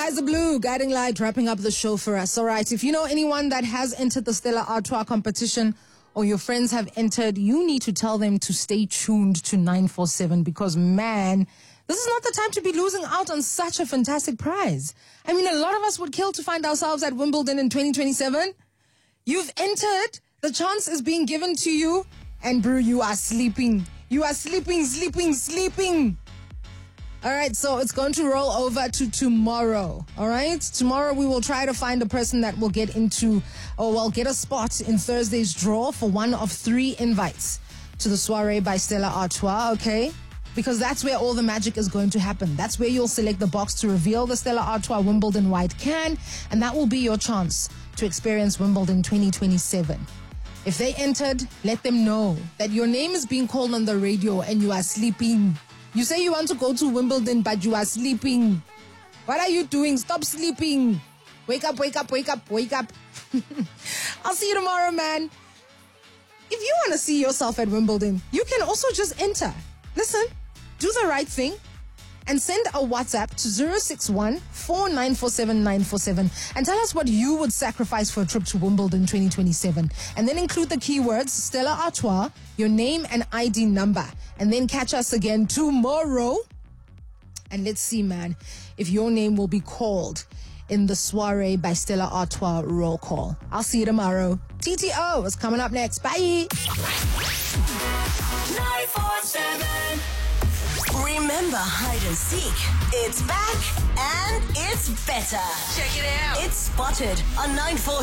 Skies are blue, guiding light, wrapping up the show for us. All right, if you know anyone that has entered the Stella Artois competition or your friends have entered, you need to tell them to stay tuned to 947 because, man, this is not the time to be losing out on such a fantastic prize. I mean, a lot of us would kill to find ourselves at Wimbledon in 2027. You've entered. The chance is being given to you. And, bro, you are sleeping. You are sleeping. All right, so it's going to roll over to tomorrow. All right? Tomorrow we will try to find a person that will get a spot in Thursday's draw for one of 3 invites to the soiree by Stella Artois, okay? Because that's where all the magic is going to happen. That's where you'll select the box to reveal the Stella Artois Wimbledon White can, and that will be your chance to experience Wimbledon 2027. If they entered, let them know that your name is being called on the radio and you are sleeping. You say you want to go to Wimbledon, but you are sleeping. What are you doing? Stop sleeping. Wake up. I'll see you tomorrow, man. If you want to see yourself at Wimbledon, you can also just enter. Listen, do the right thing and send a WhatsApp to 061-4947-947 and tell us what you would sacrifice for a trip to Wimbledon 2027. And then include the keywords Stella Artois, your name and ID number. And then catch us again tomorrow. And let's see, man, if your name will be called in the soiree by Stella Artois roll call. I'll see you tomorrow. TTO is coming up next. Bye. 947. Remember hide and seek. It's back and it's better. Check it out. It's Spotted on 947.